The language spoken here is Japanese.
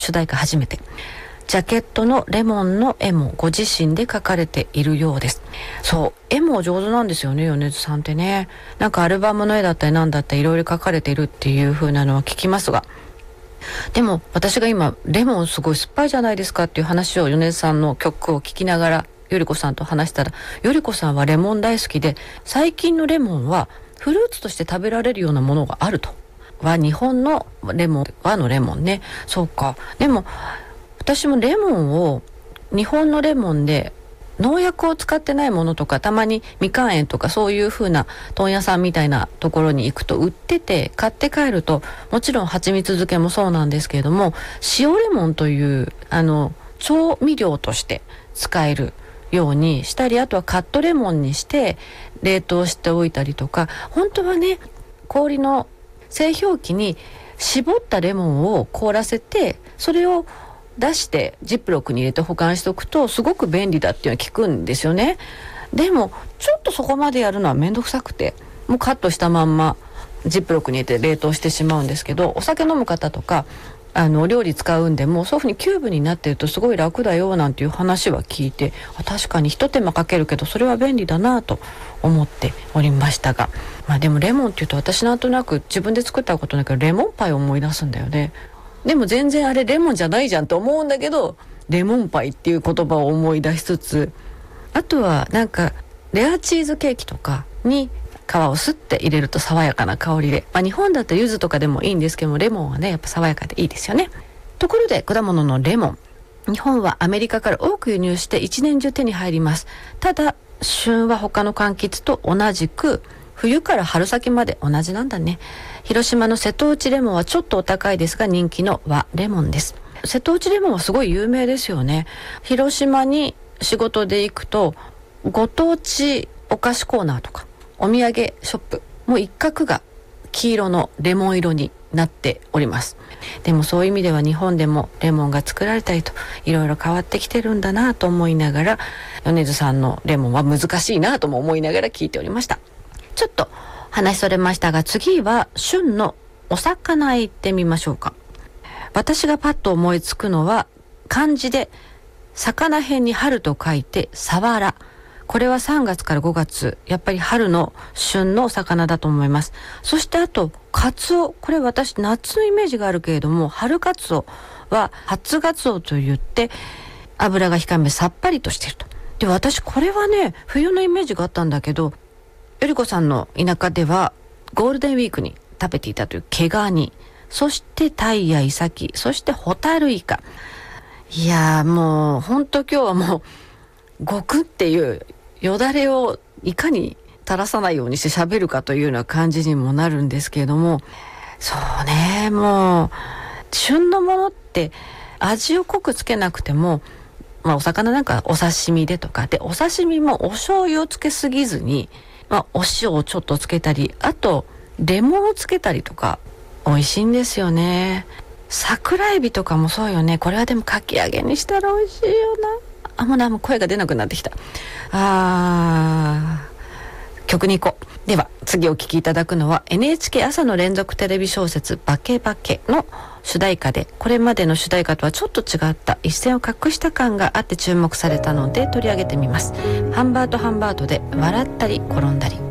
主題歌初めて。ジャケットのレモンの絵もご自身で描かれているようです。そう、絵も上手なんですよね、米津さんってね。なんかアルバムの絵だったりなんだったりいろいろ描かれているっていう風なのは聞きますが、でも私が今レモンすごい酸っぱいじゃないですかっていう話を米津さんの曲を聴きながらよりこさんと話したら、よりこさんはレモン大好きで、最近のレモンはフルーツとして食べられるようなものがあると。日本のレモン、和のレモンね。そうか。でも私もレモンを日本のレモンで農薬を使ってないものとか、たまにみかん園とかそういう風な問屋さんみたいなところに行くと売ってて、買って帰るともちろん蜂蜜漬けもそうなんですけれども、塩レモンという調味料として使えるようにしたり、あとはカットレモンにして冷凍しておいたりとか、本当はね、氷の製氷機に絞ったレモンを凍らせて、それを出してジップロックに入れて保管しておくとすごく便利だっていうのは聞くんですよね。でもちょっとそこまでやるのはめんどくさくて、もうカットしたまんまジップロックに入れて冷凍してしまうんですけど、お酒飲む方とかお料理使うんでもそういうふうにキューブになってるとすごい楽だよなんていう話は聞いて、確かに一手間かけるけどそれは便利だなと思っておりましたが、でもレモンっていうと私なんとなく自分で作ったことないけどレモンパイを思い出すんだよね。でも全然あれレモンじゃないじゃんと思うんだけど、レモンパイっていう言葉を思い出しつつ、あとはなんかレアチーズケーキとかに皮をすって入れると爽やかな香りで、日本だったら柚子とかでもいいんですけども、レモンはねやっぱ爽やかでいいですよね。ところで果物のレモン、日本はアメリカから多く輸入して一年中手に入ります。ただ旬は他の柑橘と同じく冬から春先まで同じなんだね。広島の瀬戸内レモンはちょっとお高いですが人気の和レモンです。瀬戸内レモンはすごい有名ですよね。広島に仕事で行くとご当地お菓子コーナーとかお土産ショップもう一角が黄色のレモン色になっております。でもそういう意味では日本でもレモンが作られたりといろいろ変わってきてるんだなと思いながら、米津さんのレモンは難しいなとも思いながら聞いておりました。ちょっと話それましたが、次は旬のお魚へ行ってみましょうか。私がパッと思いつくのは漢字で魚辺に春と書いてサワラ。これは3月から5月、やっぱり春の旬のお魚だと思います。そしてあとカツオ、これ私夏のイメージがあるけれども、春カツオは初ガツオと言って油が控えめさっぱりとしていると。で、私これはね冬のイメージがあったんだけど、よりこさんの田舎ではゴールデンウィークに食べていたという毛ガニ、そしてタイやイサキ、そしてホタルイカ。いやーもう本当今日はもうゴクっていうよだれをいかに垂らさないようにして喋るかというような感じにもなるんですけれども、そうね、もう旬のものって味を濃くつけなくても、お魚なんかお刺身でとかで、お刺身もお醤油をつけすぎずに、お塩をちょっとつけたり、あとレモンをつけたりとか美味しいんですよね。桜エビとかもそうよね。これはでもかき揚げにしたら美味しいよな。もう声が出なくなってきた。曲に行こう。では次お聴きいただくのは NHK 朝の連続テレビ小説バケバケの主題歌で、これまでの主題歌とはちょっと違った一線を画した感があって注目されたので取り上げてみます。ハンバートハンバートで笑ったり転んだり。